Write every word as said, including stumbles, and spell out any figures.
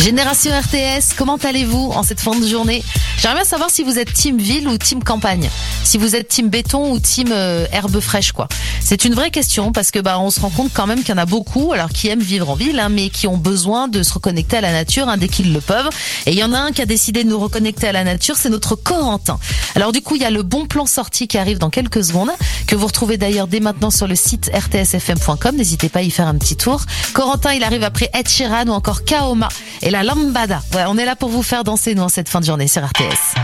Génération R T S, comment allez-vous en cette fin de journée? J'aimerais bien savoir si vous êtes team ville ou team campagne. Si vous êtes team béton ou team euh, herbe fraîche, quoi. C'est une vraie question parce que bah on se rend compte quand même qu'il y en a beaucoup, alors qui aiment vivre en ville, hein, mais qui ont besoin de se reconnecter à la nature hein, dès qu'ils le peuvent. Et il y en a un qui a décidé de nous reconnecter à la nature, c'est notre Corentin. Alors du coup, il y a le bon plan sortie qui arrive dans quelques secondes, que vous retrouvez d'ailleurs dès maintenant sur le site r t s f m point com. N'hésitez pas à y faire un petit tour. Corentin, il arrive après Ed Sheeran ou encore Kaoma et la Lambada. Ouais, on est là pour vous faire danser nous en cette fin de journée sur R T S.